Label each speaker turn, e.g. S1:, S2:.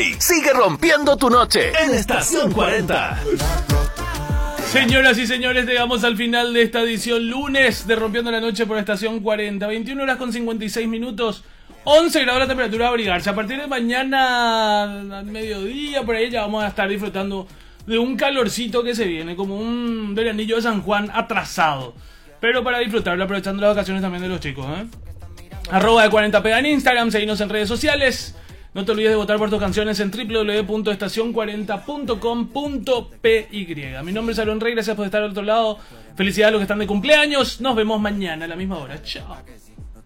S1: DJ sigue rompiendo tu noche en Estación 40.
S2: Señoras y señores, llegamos al final de esta edición lunes de Rompiendo la Noche por Estación 40. 21 horas con 56 minutos. 11 grados la temperatura a abrigarse. A partir de mañana, al mediodía, por ahí ya vamos a estar disfrutando de un calorcito que se viene, como un veranillo de San Juan atrasado. Pero para disfrutarlo, aprovechando las vacaciones también de los chicos, @ de 40pega en Instagram, seguinos en redes sociales. No te olvides de votar por tus canciones en www.estacion40.com.py. Mi nombre es Aaron Rey, gracias por estar al otro lado. Felicidades a los que están de cumpleaños. Nos vemos mañana a la misma hora. Chao.